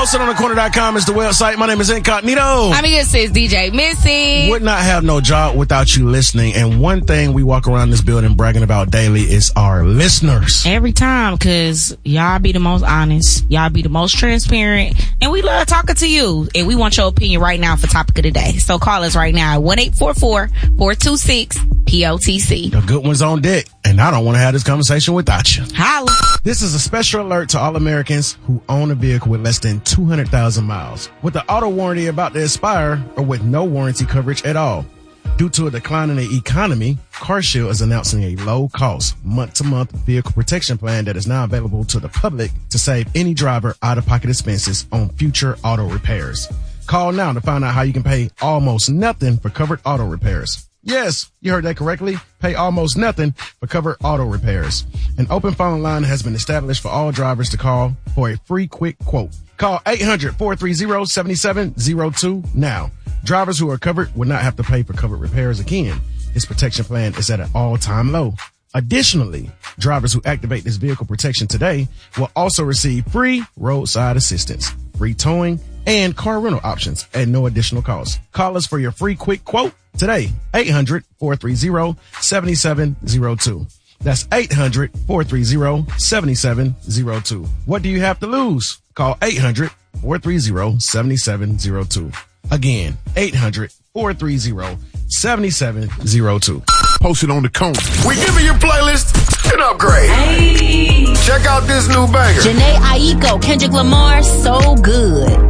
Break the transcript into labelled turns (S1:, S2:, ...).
S1: SitOnTheCorner.com is the website. My name is Incognito.
S2: I'm your sis, DJ Missy.
S1: Would not have no job without you listening. And one thing we walk around this building bragging about daily is our listeners.
S2: Every time, because y'all be the most honest. Y'all be the most transparent. And we love talking to you. And we want your opinion right now for topic of the day. So call us right now at 1-844-426-POTC.
S1: The good one's on deck. And I don't want to have this conversation without you.
S2: Holla.
S1: This is a special alert to all Americans who own a vehicle with less than 200,000 miles, with the auto warranty about to expire, or with no warranty coverage at all. Due to a decline in the economy, CarShield is announcing a low-cost, month-to-month vehicle protection plan that is now available to the public to save any driver out-of-pocket expenses on future auto repairs. Call now to find out how you can pay almost nothing for covered auto repairs. Yes, you heard that correctly. Pay almost nothing for covered auto repairs. An open phone line has been established for all drivers to call for a free quick quote. Call 800-430-7702 now. Drivers who are covered will not have to pay for covered repairs again. This protection plan is at an all-time low. Additionally, drivers who activate this vehicle protection today will also receive free roadside assistance, free towing, and car rental options at no additional cost. Call us for your free quick quote today. 800-430-7702. That's 800-430-7702. What do you have to lose? Call 800-430-7702. Again, 800-430-7702.
S3: Post it on the corner.
S4: We giving your playlist an upgrade.
S5: Hey.
S4: Check out this new banger.
S5: Jhené Aiko, Kendrick Lamar, So Good.